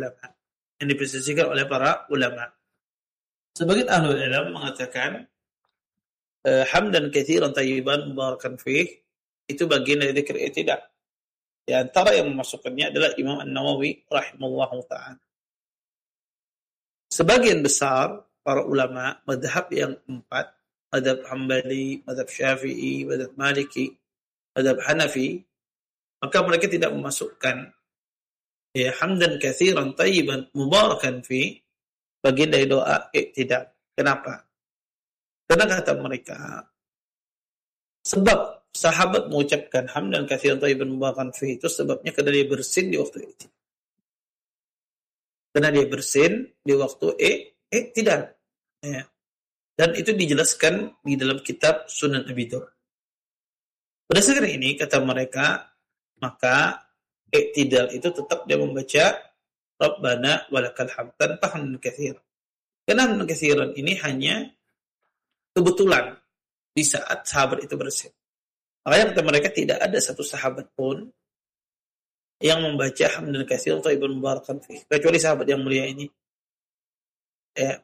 ulama. Sebagian ahli ilmu mengatakan hamdan katsiran thayyiban mubarakan fi itu bagian dari zikir i'tidal. Di antara yang memasukkannya adalah Imam An-Nawawi rahimahullahu taala. Sebagian besar para ulama mazhab yang 4, mazhab Hambali, mazhab Syafi'i, mazhab Maliki, mazhab Hanafi, maka mereka tidak memasukkan hamdan katsiran thayyiban mubarakan fi bagian dari doa i'tidal. Kenapa? Karena kata mereka sebab sahabat mengucapkan hamdan katsiran thayyiban mubarakan fi itu sebabnya karena dia bersin di waktu i'tidal. Karena dia bersin di waktu tidak. Ya. Dan itu dijelaskan di dalam kitab Sunan Abi Dawud. Berdasarkan ini, kata mereka, maka i'tidal itu tetap dia membaca Rabbana walakal hamd tanpa hamdan katsiran. Karena hamdan katsiran ini hanya kebetulan di saat sahabat itu bersin. Makanya kata mereka tidak ada satu sahabat pun yang membaca hamdan katsiran thayyiban mubarakan fi kecuali sahabat yang mulia ini. Ya.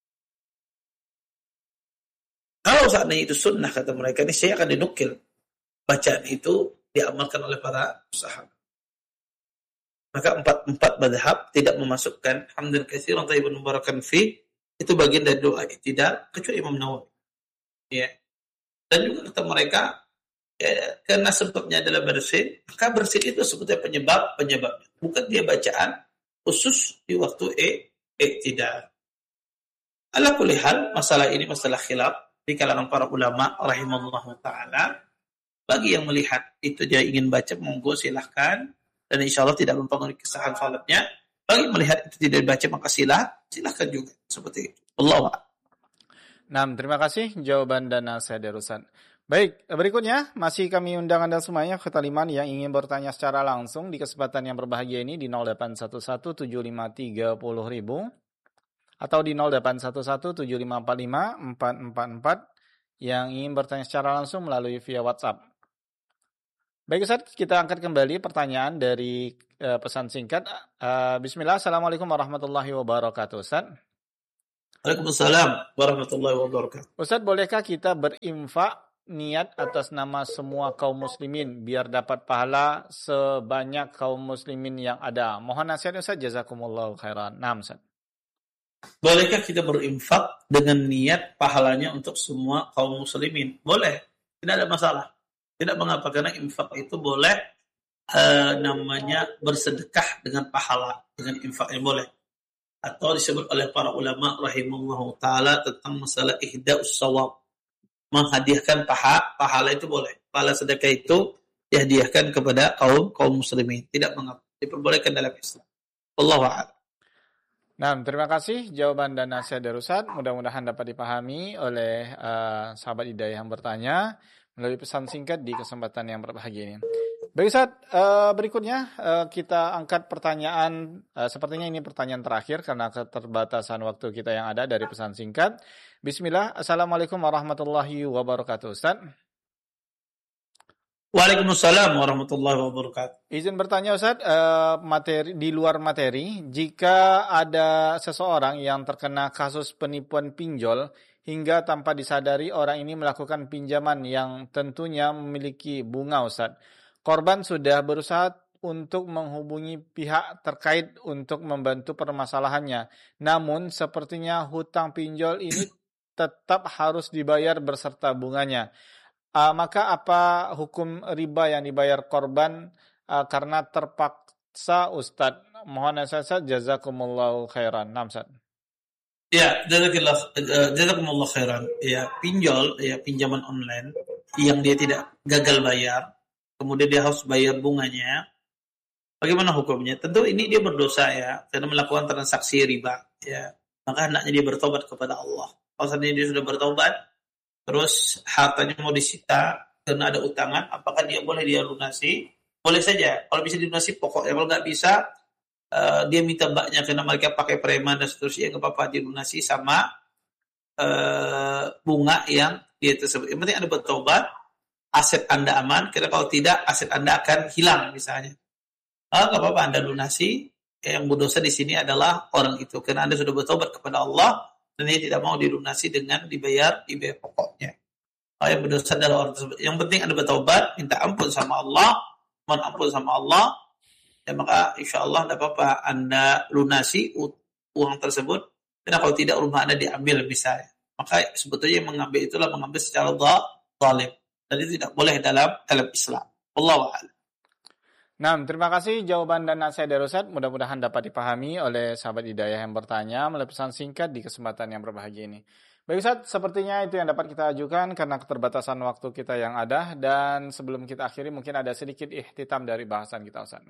Kalau seandainya itu sunnah kata mereka ini saya akan dinukil bacaan itu diamalkan oleh para sahabat. Maka empat madhab tidak memasukkan hamdan katsiran thayyiban mubarakan fi itu bagian dari doa i'tidal kecuali Imam Nawawi. Ya. Dan juga kata mereka karena sebabnya adalah bersin, maka bersin itu sebetulnya penyebabnya. Bukan dia bacaan khusus di waktu i'tidal. Ala kulli hal, masalah ini masalah khilaf di kalangan para ulama rahimahullahu taala. Bagi yang melihat itu dia ingin baca, monggo silahkan, dan insyaallah tidak mempengaruhi kesahihan salatnya. Bagi melihat itu tidak dibaca maka silahkan juga seperti itu. Allahu a'lam. Nah, terima kasih jawaban dan nasihat dari Ustaz. Baik, berikutnya masih kami undang Anda semuanya ke Taliman yang ingin bertanya secara langsung di kesempatan yang berbahagia ini di 08117530.000 atau di 081175454444 yang ingin bertanya secara langsung melalui via WhatsApp. Baik Ustaz, kita angkat kembali pertanyaan dari pesan singkat. Bismillah, Assalamualaikum warahmatullahi wabarakatuh Ustaz. Waalaikumsalam warahmatullahi wabarakatuh. Ustaz, bolehkah kita berinfak niat atas nama semua kaum muslimin biar dapat pahala sebanyak kaum muslimin yang ada? Mohon nasihat Ustaz, jazakumullahu khairan. Naam Ustaz. Bolehkah kita berinfak dengan niat pahalanya untuk semua kaum muslimin? Boleh, tidak ada masalah. Tidak mengapa, karena infak itu boleh namanya bersedekah dengan pahala, dengan infaknya boleh. Atau disebut oleh para ulama rahimahullah ta'ala tentang masalah ihda'us shawab, menghadiahkan pahala itu boleh. Pahala sedekah itu dihadiahkan kepada kaum muslimin, tidak mengapa, diperbolehkan dalam Islam. Wallahu a'lam. Nah, terima kasih jawaban dan nasihat dari Ustaz. Mudah-mudahan dapat dipahami oleh sahabat hidayah yang bertanya melalui pesan singkat di kesempatan yang berbahagia ini. Baik Ustaz, berikutnya kita angkat pertanyaan, sepertinya ini pertanyaan terakhir karena keterbatasan waktu kita yang ada dari pesan singkat. Bismillah, Assalamualaikum warahmatullahi wabarakatuh Ustaz. Waalaikumsalam warahmatullahi wabarakatuh. Izin bertanya Ustaz, materi di luar materi, jika ada seseorang yang terkena kasus penipuan pinjol hingga tanpa disadari orang ini melakukan pinjaman yang tentunya memiliki bunga Ustaz. Korban sudah berusaha untuk menghubungi pihak terkait untuk membantu permasalahannya. Namun sepertinya hutang pinjol ini tetap harus dibayar beserta bunganya. Maka apa hukum riba yang dibayar korban karena terpaksa Ustaz? Mohon nasihat, jazakumullahu khairan. Naam Ustaz. Ya, jazakumullah khairan. Ya, pinjol, ya pinjaman online yang dia tidak gagal bayar, kemudian dia harus bayar bunganya. Bagaimana hukumnya? Tentu ini dia berdosa ya, karena melakukan transaksi riba. Ya, maka hendaknya dia bertobat kepada Allah. Kalau seandainya dia sudah bertobat, terus hartanya mau disita karena ada utangan, apakah dia boleh dia lunasi? Boleh saja. Kalau bisa dilunasi pokoknya. Kalau nggak bisa, dia minta mbaknya karena mereka pakai preman dan seterusnya, nggak apa-apa dilunasi sama bunga yang dia tersebut. Yang penting Anda bertobat, aset Anda aman, karena kalau tidak aset Anda akan hilang misalnya. Nggak apa-apa Anda lunasi. Yang berdosa di sini adalah orang itu, karena Anda sudah bertobat kepada Allah dan dia tidak mau dilunasi dengan dibayar pokoknya. Yang berdosa adalah orang tersebut. Yang penting Anda bertobat, minta ampun sama Allah, mohon ampun sama Allah. Ya, maka insya Allah tidak apa-apa Anda lunasi uang tersebut, karena kalau tidak rumah Anda diambil misalnya. Maka sebetulnya yang mengambil itulah mengambil secara zalim, dan itu tidak boleh dalam Islam. Wallahu a'lam. Nah, terima kasih jawaban dan nasihat dari Ustaz. Mudah-mudahan dapat dipahami oleh sahabat hidayah yang bertanya melalui pesan singkat di kesempatan yang berbahagia ini. Baik Ustaz, sepertinya itu yang dapat kita ajukan karena keterbatasan waktu kita yang ada, dan sebelum kita akhiri mungkin ada sedikit ihtitam dari bahasan kita Ustaz.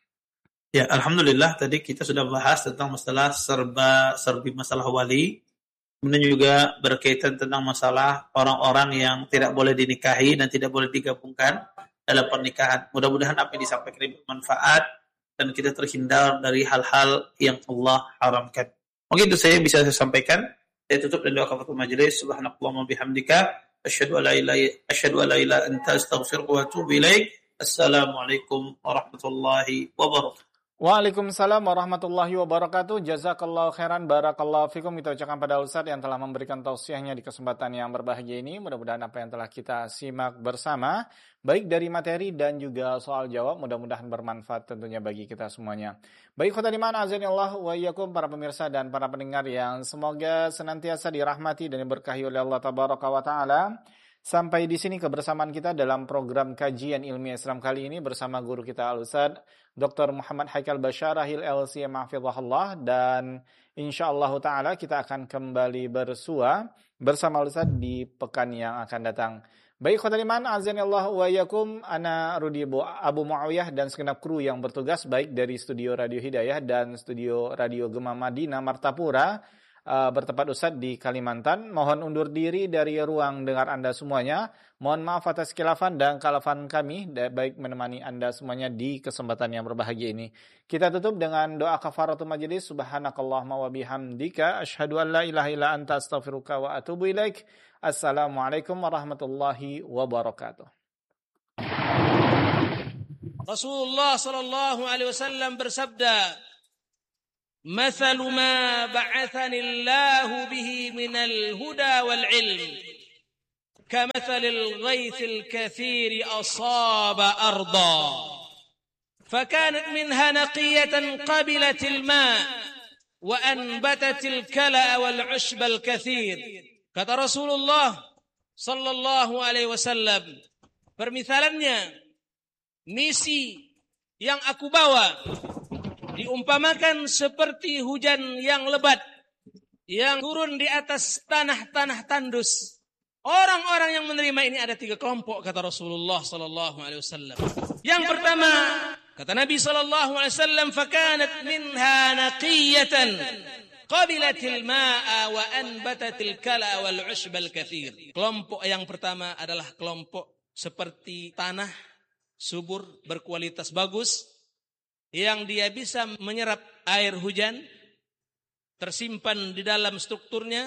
Ya, alhamdulillah tadi kita sudah bahas tentang masalah serba-serbi masalah wali. Kemudian juga berkaitan tentang masalah orang-orang yang tidak boleh dinikahi dan tidak boleh digabungkan dalam pernikahan. Mudah-mudahan apa yang disampaikan ini bermanfaat dan kita terhindar dari hal-hal yang Allah haramkan. Mungkin itu saya bisa saya sampaikan. Saya tutup dan doa kafatul majelis. Subhanakallahumma bihamdika asyhadu an la ilaha illa anta astaghfiruka wa atubu ilaik. Assalamualaikum warahmatullahi wabarakatuh. Waalaikumsalam warahmatullahi wabarakatuh. Jazakallahu khairan, barakallahu fikum. Kita ucapkan pada Ustaz yang telah memberikan tausiahnya di kesempatan yang berbahagia ini. Mudah-mudahan apa yang telah kita simak bersama, baik dari materi dan juga soal jawab, mudah-mudahan bermanfaat tentunya bagi kita semuanya. Baik khotimah iman azanillah wa iyyakum, para pemirsa dan para pendengar yang semoga senantiasa dirahmati dan diberkahi oleh Allah tabaraka wa taala. Sampai di sini kebersamaan kita dalam program kajian ilmiah Islam kali ini bersama guru kita Al-Ustaz Dr. Muhammad Haikal Basyarahil LC Mahfizahullah, dan insyaallah ta'ala kita akan kembali bersua bersama Al-Ustaz di pekan yang akan datang. Baik khotimah iman azanillah wa iyyakum, ana Rudi Abu Muawiyah dan segenap kru yang bertugas baik dari studio Radio Hidayah dan studio Radio Gema Madinah Martapura bertempat Ustaz di Kalimantan. Mohon undur diri dari ruang dengar Anda semuanya. Mohon maaf atas khilafan dan kalafan kami, baik menemani Anda semuanya di kesempatan yang berbahagia ini. Kita tutup dengan doa kafaratul majelis. Subhanakallahumma wa bihamdika asyhadu an la ilaha illa anta astaghfiruka wa atubu ilaik. Assalamualaikum warahmatullahi wabarakatuh. Rasulullah sallallahu alaihi wasallam bersabda, "Mathalu ma ba'athani Allahu bihi minal huda wal ilm, kamathalil ghaithil katsiri asaba arda, fakanat minha naqiyatan qabilatil ma' wa anbatatil kala wal 'ushbal katsir." Kata Rasulullah sallallahu alaihi wasallam, permisalannya misi yang aku bawa diumpamakan seperti hujan yang lebat yang turun di atas tanah-tanah tandus. Orang-orang yang menerima ini ada 3 kelompok, kata Rasulullah sallallahu alaihi wasallam. Yang pertama, kata Nabi sallallahu alaihi wasallam, fakanat minha naqiyatan qabilatil ma'a wa anbatatil kala wal 'ushbal katsir. Kelompok yang pertama adalah kelompok seperti tanah subur berkualitas bagus yang dia bisa menyerap air hujan, tersimpan di dalam strukturnya.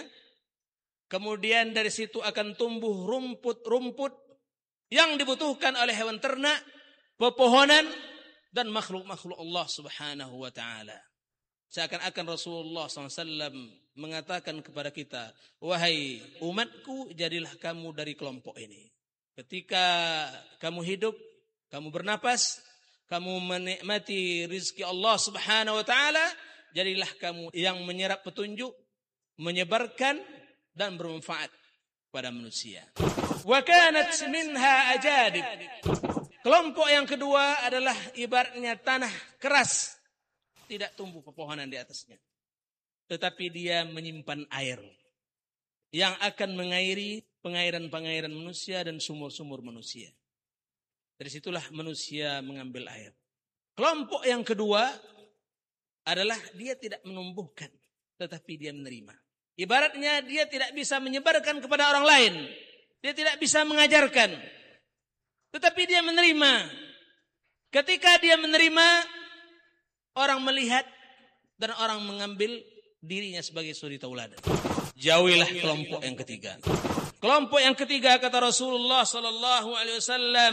Kemudian dari situ akan tumbuh rumput-rumput yang dibutuhkan oleh hewan ternak, pepohonan, dan makhluk-makhluk Allah subhanahu wa ta'ala. Seakan-akan Rasulullah SAW mengatakan kepada kita, wahai umatku, jadilah kamu dari kelompok ini. Ketika kamu hidup, kamu bernapas, kamu menikmati rizki Allah subhanahu wa ta'ala, jadilah kamu yang menyerap petunjuk, menyebarkan, dan bermanfaat pada manusia. Wa kanat minha ajadib. Kelompok yang kedua adalah ibaratnya tanah keras, tidak tumbuh pepohonan di atasnya, tetapi dia menyimpan air yang akan mengairi pengairan-pengairan manusia dan sumur-sumur manusia. Dari situlah manusia mengambil air. Kelompok yang kedua adalah dia tidak menumbuhkan, tetapi dia menerima. Ibaratnya dia tidak bisa menyebarkan kepada orang lain. Dia tidak bisa mengajarkan, tetapi dia menerima. Ketika dia menerima, orang melihat dan orang mengambil dirinya sebagai suri tauladan. Jauhilah kelompok yang ketiga. Kelompok yang ketiga, kata Rasulullah sallallahu alaihi wasallam,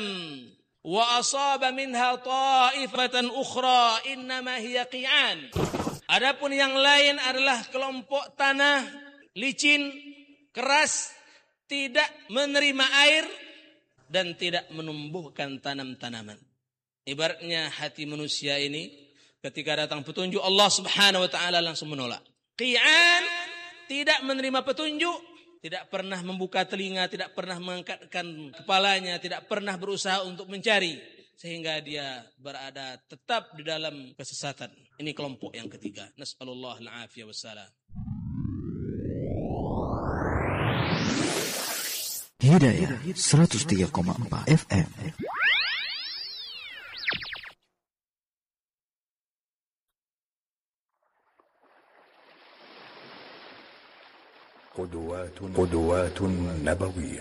wa asaba minha ta'ifatan ukhra innama hiya qi'an. Adapun yang lain adalah kelompok tanah licin, keras, tidak menerima air dan tidak menumbuhkan tanam-tanaman. Ibaratnya hati manusia ini ketika datang petunjuk Allah subhanahu wa ta'ala langsung menolak. Qi'an, tidak menerima petunjuk, tidak pernah membuka telinga, tidak pernah mengangkatkan kepalanya, tidak pernah berusaha untuk mencari, sehingga dia berada tetap di dalam kesesatan. Ini kelompok yang ketiga. Nas'alullah al-afiyah wassalam. Hidayah 103,4 FM. قدوات نبوية.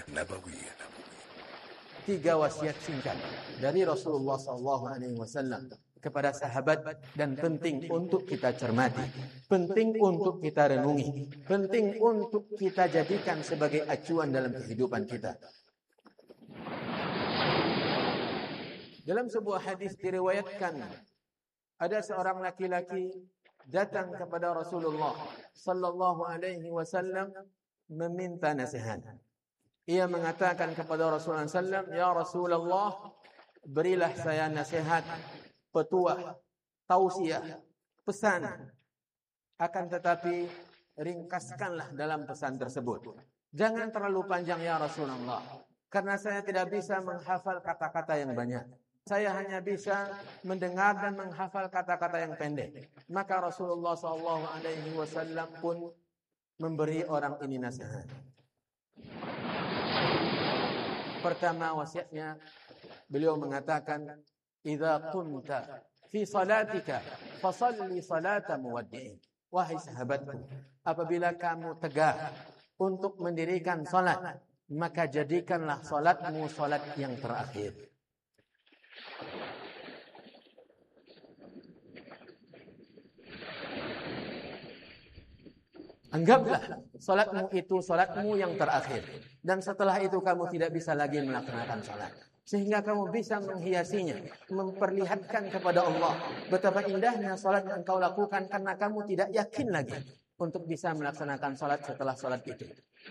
3 wasiat singkat dari Rasulullah SAW kepada sahabat, dan penting untuk kita cermati, penting untuk kita renungi, penting untuk kita jadikan sebagai acuan dalam kehidupan kita. Dalam sebuah hadis diriwayatkan, ada seorang laki-laki datang kepada Rasulullah sallallahu alaihi wasallam meminta nasihat. Ia mengatakan kepada Rasulullah sallallahu, ya Rasulullah, berilah saya nasihat, petuah, tausiah, pesan. Akan tetapi ringkaskanlah dalam pesan tersebut. Jangan terlalu panjang ya Rasulullah, karena saya tidak bisa menghafal kata-kata yang banyak. Saya hanya bisa mendengar dan menghafal kata-kata yang pendek. Maka Rasulullah SAW pun memberi orang ini nasihat. Pertama wasiatnya, beliau mengatakan, "Idza qumta fi salatika fasalli salata muwaddi'in." Wahai sahabatku, apabila kamu tegak untuk mendirikan salat, maka jadikanlah salatmu salat yang terakhir. Anggaplah salatmu itu salatmu yang terakhir, dan setelah itu kamu tidak bisa lagi melaksanakan salat. sehingga kamu bisa menghiasinya, memperlihatkan kepada Allah betapa indahnya salat yang engkau lakukan karena kamu tidak yakin lagi untuk bisa melaksanakan salat setelah salat itu.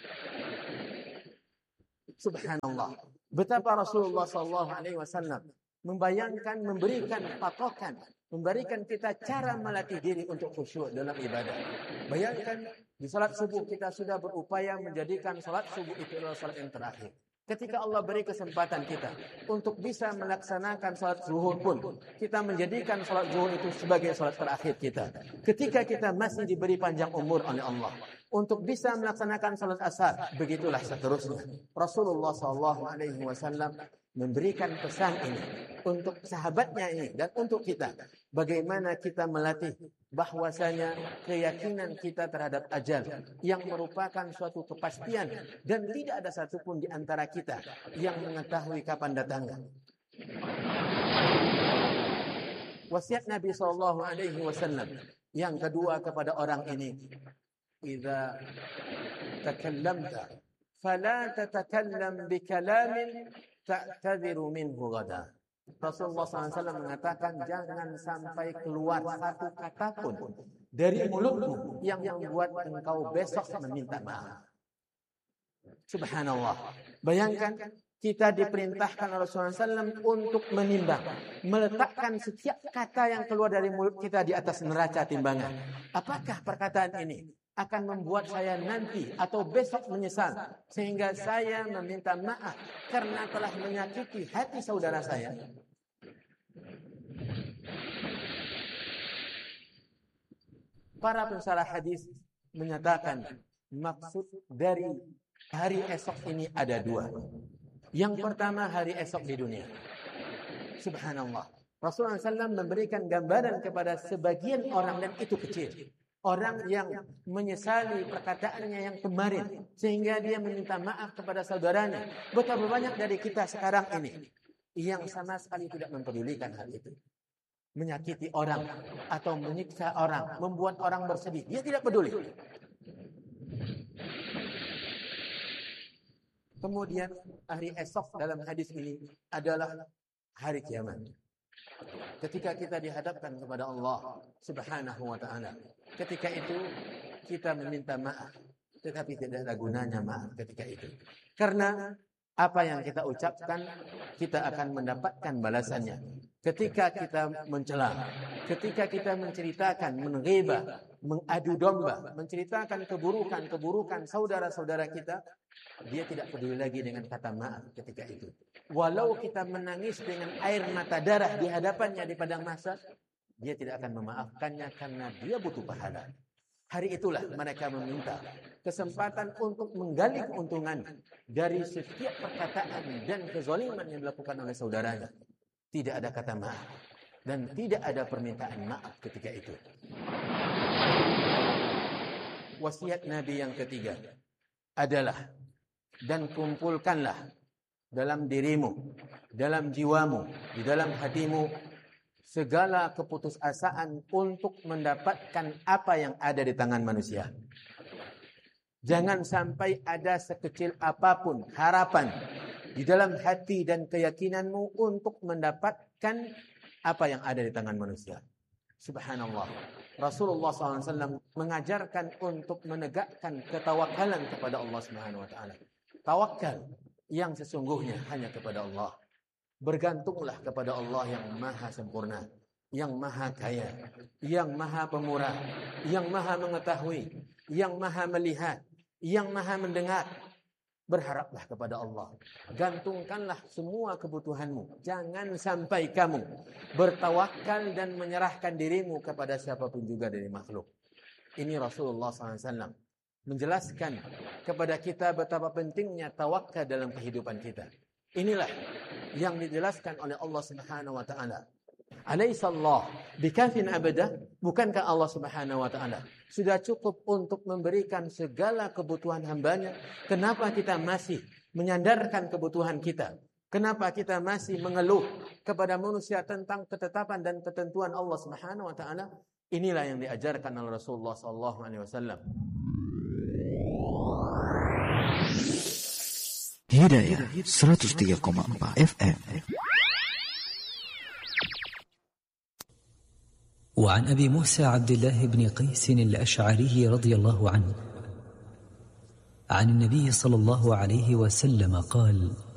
Subhanallah, betapa Rasulullah SAW membayangkan, memberikan patokan, memberikan kita cara melatih diri untuk khusyuk dalam ibadah. Bayangkan di salat subuh kita sudah berupaya menjadikan salat subuh itu adalah salat yang terakhir. Ketika Allah beri kesempatan kita untuk bisa melaksanakan salat zuhur pun, kita menjadikan salat zuhur itu sebagai salat terakhir kita. Ketika kita masih diberi panjang umur oleh Allah untuk bisa melaksanakan salat asar, begitulah seterusnya. Rasulullah SAW memberikan pesan ini untuk sahabatnya ini dan untuk kita. Bagaimana kita melatih bahwasanya keyakinan kita terhadap ajal yang merupakan suatu kepastian dan tidak ada satupun di antara kita yang mengetahui kapan datangnya. Wasiat Nabi SAW yang kedua kepada orang ini, "Idza takallamta fala tatakallam bikalamin ta'tadiru minhu ghada." Rasulullah SAW mengatakan jangan sampai keluar satu kata pun dari mulutmu yang membuat engkau besok meminta maaf. Subhanallah. Bayangkan kita diperintahkan oleh Rasulullah SAW untuk menimbang, meletakkan setiap kata yang keluar dari mulut kita di atas neraca timbangan. Apakah perkataan ini akan membuat saya nanti atau besok menyesal sehingga saya meminta maaf karena telah menyakiti hati saudara saya? Para pensarah hadis menyatakan maksud dari hari esok ini ada dua. Yang pertama, hari esok di dunia. Subhanallah. Rasulullah SAW memberikan gambaran kepada sebagian orang, dan itu kecil. Orang yang menyesali perkataannya yang kemarin sehingga dia meminta maaf kepada saudaranya. Betapa banyak dari kita sekarang ini yang sama sekali tidak mempedulikan hal itu. Menyakiti orang atau menyiksa orang, membuat orang bersedih, dia tidak peduli. Kemudian hari esok dalam hadis ini adalah hari kiamat. Ketika kita dihadapkan kepada Allah Subhanahu wa ta'ala, ketika itu kita meminta maaf, tetapi tidak ada gunanya maaf ketika itu. Karena apa yang kita ucapkan, kita akan mendapatkan balasannya. Ketika kita mencela, ketika kita menceritakan, menghibah, mengadu domba, menceritakan keburukan saudara-saudara kita, dia tidak peduli lagi dengan kata maaf ketika itu. Walau kita menangis dengan air mata darah di hadapannya di padang mahsyar, dia tidak akan memaafkannya karena dia butuh pahala. Hari itulah mereka meminta kesempatan untuk menggali keuntungan dari setiap perkataan dan kezaliman yang dilakukan oleh saudaranya. Tidak ada kata maaf dan tidak ada permintaan maaf ketika itu. Wasiat Nabi yang ketiga adalah, dan kumpulkanlah dalam dirimu, dalam jiwamu, di dalam hatimu segala keputusasaan untuk mendapatkan apa yang ada di tangan manusia. Jangan sampai ada sekecil apapun harapan di dalam hati dan keyakinanmu untuk mendapatkan apa yang ada di tangan manusia. Subhanallah. Rasulullah SAW mengajarkan untuk menegakkan ketawakalan kepada Allah Subhanahu wa ta'ala. Tawakal yang sesungguhnya hanya kepada Allah. Bergantunglah kepada Allah yang maha sempurna, yang maha kaya, yang maha pemurah, yang maha mengetahui, yang maha melihat, yang maha mendengar. Berharaplah kepada Allah. Gantungkanlah semua kebutuhanmu. Jangan sampai kamu bertawakal dan menyerahkan dirimu kepada siapapun juga dari makhluk. Ini Rasulullah SAW menjelaskan kepada kita betapa pentingnya tawakal dalam kehidupan kita. Inilah yang dijelaskan oleh Allah Subhanahu wa ta'ala. Alaihissallah bikafin abadah. Bukankah Allah Subhanahu wa ta'ala sudah cukup untuk memberikan segala kebutuhan hambanya? Kenapa kita masih menyandarkan kebutuhan kita? Kenapa kita masih mengeluh kepada manusia tentang ketetapan dan ketentuan Allah Subhanahu wa ta'ala? Inilah yang diajarkan oleh Rasulullah SAW. Hidayah 103,4 FM. وعن أبي موسى عبد الله بن قيس الأشعري رضي الله عنه عن النبي صلى الله عليه وسلم قال: